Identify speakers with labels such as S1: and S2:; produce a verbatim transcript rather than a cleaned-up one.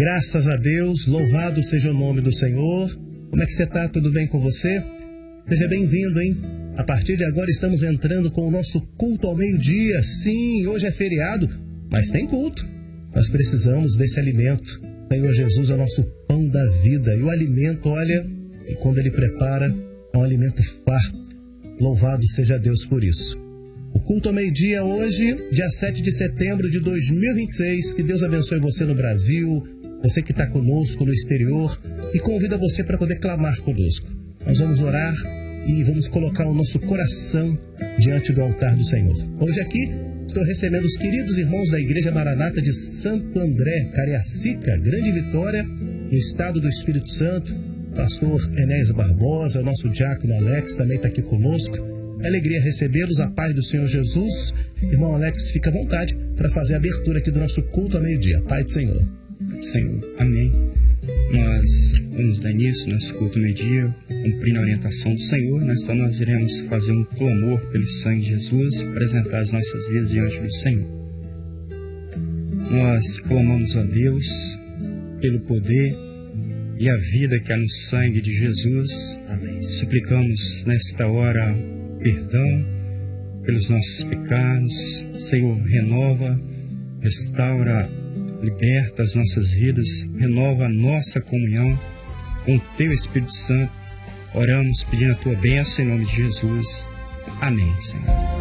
S1: Graças a Deus, louvado seja o nome do Senhor. Como é que você está? Tudo bem com você? Seja bem-vindo, hein? A partir de agora estamos entrando com o nosso culto ao meio-dia. Sim, hoje é feriado, mas tem culto. Nós precisamos desse alimento. O Senhor Jesus é o nosso pão da vida. E o alimento, olha, e quando Ele prepara, é um alimento farto. Louvado seja Deus por isso. O culto ao meio-dia hoje, dia sete de setembro de dois mil e vinte e seis. Que Deus abençoe você no Brasil, você que está conosco no exterior, e convida você para poder clamar conosco. Nós vamos orar e vamos colocar o nosso coração diante do altar do Senhor. Hoje aqui estou recebendo os queridos irmãos da Igreja Maranata de Santo André, Cariacica, Grande Vitória, no estado do Espírito Santo. Pastor Enéas Barbosa, nosso diácono Alex também está aqui conosco. É alegria recebê-los, a paz do Senhor Jesus. Irmão Alex, fica à vontade para fazer a abertura aqui do nosso culto ao meio-dia. Pai do Senhor.
S2: Senhor, amém. Nós vamos dar início ao nosso culto ao meio-dia, cumprindo a orientação do Senhor. Nesta nós iremos fazer um clamor pelo sangue de Jesus, apresentar as nossas vidas diante do Senhor. Nós clamamos a Deus pelo poder e a vida que há no sangue de Jesus. Amém. Suplicamos nesta hora perdão pelos nossos pecados. Senhor, renova, restaura, liberta as nossas vidas, renova a nossa comunhão com o Teu Espírito Santo. Oramos pedindo a Tua bênção em nome de Jesus. Amém, Senhor.